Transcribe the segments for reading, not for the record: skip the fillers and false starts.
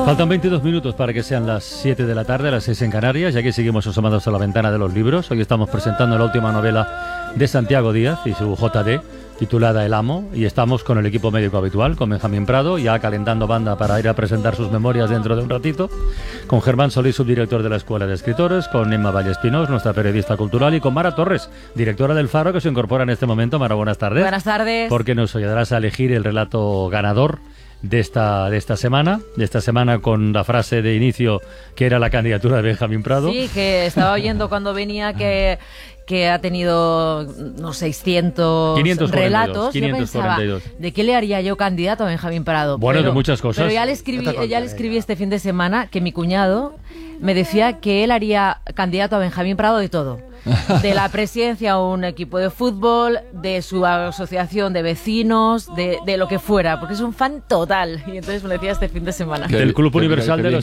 Faltan 22 minutos para que sean las 7 de la tarde, las 6 en Canarias, y aquí seguimos asomados a la ventana de los libros. Hoy estamos presentando la última novela de Santiago Díaz y su JD, titulada El Amo, y estamos con el equipo médico habitual, con Benjamín Prado, ya calentando banda para ir a presentar sus memorias dentro de un ratito, con Germán Solís, subdirector de la Escuela de Escritores, con Emma Vallespinós, nuestra periodista cultural, y con Mara Torres, directora del Faro, que se incorpora en este momento. Mara, buenas tardes. Buenas tardes. Porque nos ayudarás a elegir el relato ganador de esta semana con la frase de inicio que era la candidatura de Benjamín Prado. Sí, que estaba oyendo cuando venía que ha tenido unos 600 relatos. 542. Yo pensaba, ¿de qué le haría yo candidato a Benjamín Prado? Bueno, de muchas cosas. Pero ya le escribí este fin de semana que mi cuñado me decía que él haría candidato a Benjamín Prado de todo. De la presidencia a un equipo de fútbol, de su asociación de vecinos, de lo que fuera, porque es un fan total. Y entonces me lo decía este fin de semana. Del Club Universal de los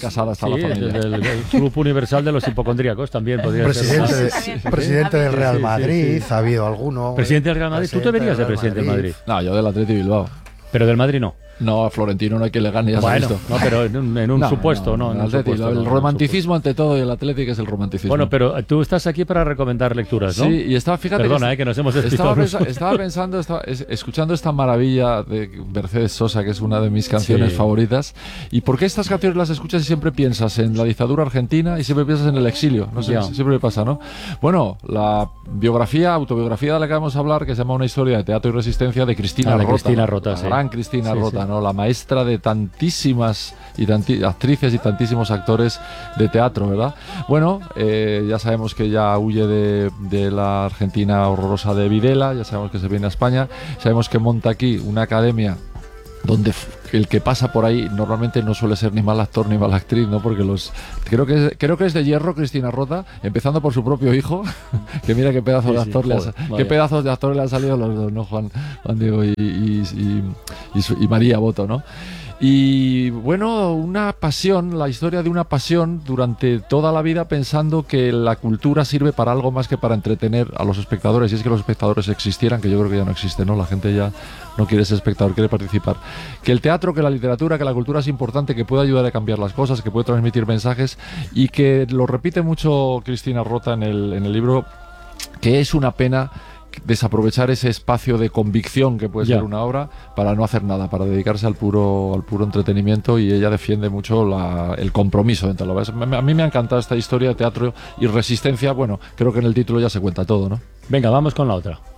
del Club Universal de los hipocondríacos también podría ser. Presidente del Real Madrid, ha habido alguno. Presidente del Real Madrid, tú te verías de presidente del Madrid. No, yo del Atleti Bilbao. Pero del Madrid no. No, a Florentino no hay que le gane, ya se ha visto. No, pero en un supuesto, ¿no? En un Atleti, supuesto, el romanticismo ante todo, y el Atlético es el romanticismo. Bueno, pero tú estás aquí para recomendar lecturas, ¿no? Sí, y fíjate. Perdona, que nos hemos despistado. Estaba pensando, escuchando esta maravilla de Mercedes Sosa, que es una de mis canciones favoritas. ¿Y por qué estas canciones las escuchas y siempre piensas en la dictadura argentina y siempre piensas en el exilio? No sé, siempre me pasa, ¿no? Bueno, la autobiografía de la que vamos a hablar, que se llama Una historia de teatro y resistencia, de Cristina Rota. Cristina Rota, la gran Cristina Rota, ¿no? La maestra de tantísimas actrices y tantísimos actores de teatro, ¿verdad? Bueno, ya sabemos que ella huye de la Argentina horrorosa de Videla, ya sabemos que se viene a España, sabemos que monta aquí una academia donde el que pasa por ahí normalmente no suele ser ni mal actor ni mala actriz, ¿no? Porque creo que es de hierro Cristina Rota, empezando por su propio hijo, que mira qué pedazos de actor qué pedazos de actores le han salido los dos, ¿no? Juan Diego y María Boto, ¿no? Y bueno, una pasión, la historia de una pasión durante toda la vida, pensando que la cultura sirve para algo más que para entretener a los espectadores. Y es que los espectadores existieran, que yo creo que ya no existen, ¿no? La gente ya no quiere ser espectador, quiere participar. Que el teatro, que la literatura, que la cultura es importante, que puede ayudar a cambiar las cosas, que puede transmitir mensajes, y que lo repite mucho Cristina Rota en el libro, que es una pena desaprovechar ese espacio de convicción que puede ser una obra para no hacer nada, para dedicarse al puro entretenimiento, y ella defiende mucho el compromiso entre lo. A mí me ha encantado esta historia de teatro y resistencia. Bueno, creo que en el título ya se cuenta todo, ¿no? Venga, vamos con la otra.